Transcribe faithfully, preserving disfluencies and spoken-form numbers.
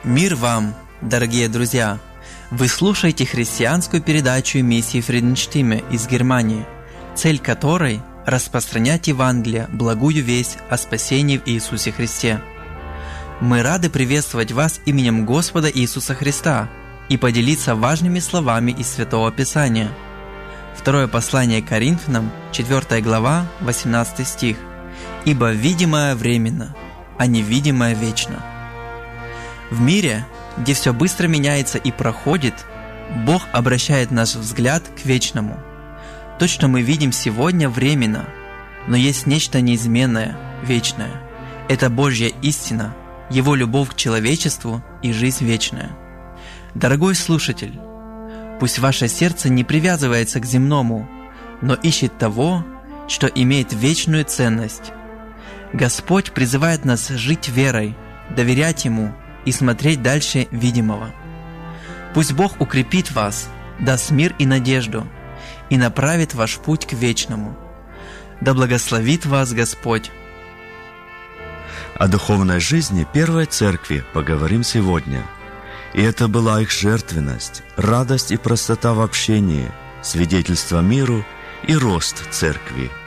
Мир вам, дорогие друзья! Вы слушаете христианскую передачу миссии Фриденштиме из Германии, цель которой – распространять Евангелие, благую весть о спасении в Иисусе Христе. Мы рады приветствовать вас именем Господа Иисуса Христа и поделиться важными словами из Святого Писания. Второе послание к Коринфянам, четвёртая глава, восемнадцатый стих. «Ибо видимое временно, а невидимое вечно». В мире, где все быстро меняется и проходит, Бог обращает наш взгляд к вечному. То, что мы видим сегодня, временно, но есть нечто неизменное, вечное. Это Божья истина, Его любовь к человечеству и жизнь вечная. Дорогой слушатель, пусть ваше сердце не привязывается к земному, но ищет того, что имеет вечную ценность. Господь призывает нас жить верой, доверять Ему и смотреть дальше видимого. Пусть Бог укрепит вас, даст мир и надежду, и направит ваш путь к вечному. Да благословит вас Господь! О духовной жизни Первой Церкви поговорим сегодня. И это была их жертвенность, радость и простота в общении, свидетельство миру и рост Церкви.